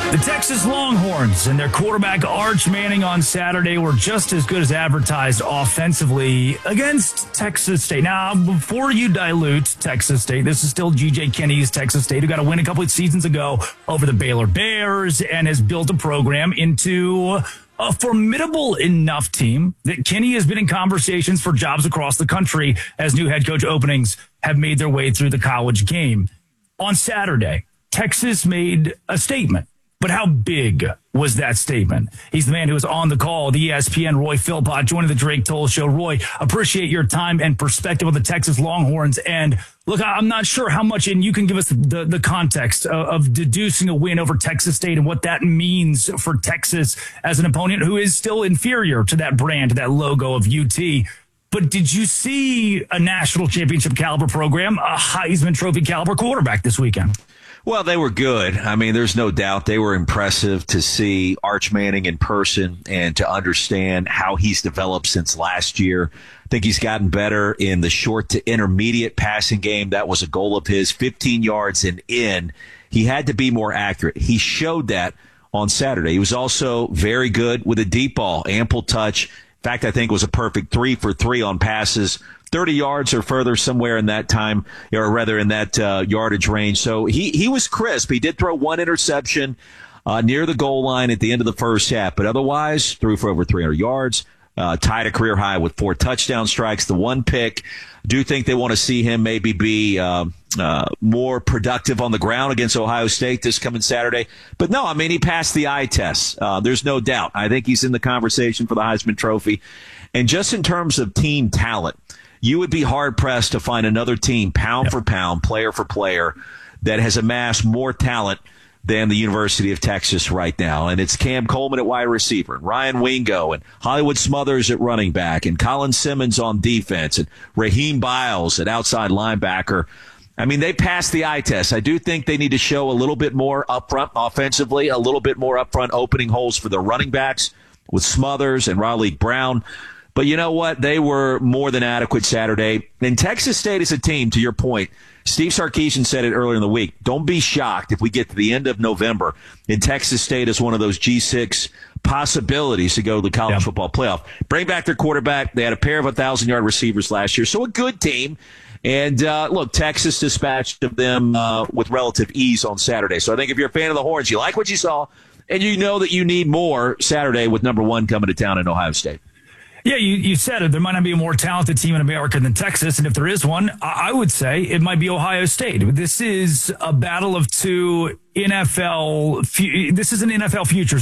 The Texas Longhorns and their quarterback Arch Manning on Saturday were just as good as advertised offensively against Texas State. Now, before you dilute Texas State, this is still G.J. Kinney's Texas State, who got a win a couple of seasons ago over the Baylor Bears and has built a program into a formidable enough team that Kinney has been in conversations for jobs across the country as new head coach openings have made their way through the college game. On Saturday, Texas made a statement. But how big was that statement? He's the man who was on the call, the ESPN Roy Philpott, joining the Drake Toll Show. Roy, appreciate your time and perspective on the Texas Longhorns. And look, I'm not sure how much, and you can give us the context of deducing a win over Texas State and what that means for Texas as an opponent who is still inferior to that brand, to that logo of UT. But did you see a national championship caliber program, a Heisman Trophy caliber quarterback this weekend? Well, they were good. I mean, there's no doubt they were impressive to see Arch Manning in person and to understand how he's developed since last year. I think he's gotten better in the short to intermediate passing game. That was a goal of his, 15 yards and in. He had to be more accurate. He showed that on Saturday. He was also very good with a deep ball, ample touch. In fact, I think it was a perfect 3 for 3 on passes, 30 yards or further, somewhere in that time, or rather in that yardage range. So he was crisp. He did throw one interception near the goal line at the end of the first half, but otherwise threw for over 300 yards, tied a career high with 4 touchdown strikes, the 1 pick. Do think they want to see him maybe be more productive on the ground against Ohio State this coming Saturday. But no, I mean, he passed the eye test. There's no doubt. I think he's in the conversation for the Heisman Trophy. And just in terms of team talent, you would be hard-pressed to find another team, pound for pound, player for player, that has amassed more talent than the University of Texas right now. And it's Cam Coleman at wide receiver, and Ryan Wingo, and Hollywood Smothers at running back, and Colin Simmons on defense, and Raheem Biles at outside linebacker. I mean, they passed the eye test. I do think they need to show a little bit more upfront offensively, a little bit more upfront opening holes for the running backs with Smothers and Raleigh Brown. But you know what? They were more than adequate Saturday. And Texas State is a team, to your point. Steve Sarkisian said it earlier in the week. Don't be shocked if we get to the end of November and Texas State is one of those G6 possibilities to go to the college football playoff. Bring back their quarterback. They had a pair of 1,000-yard receivers last year. So a good team. And look, Texas dispatched them with relative ease on Saturday. So I think if you're a fan of the Horns, you like what you saw, and you know that you need more Saturday with number 1 coming to town in Ohio State. Yeah, you said it. There might not be a more talented team in America than Texas, and if there is one, I would say it might be Ohio State. This is a battle of two NFL. This is an NFL futures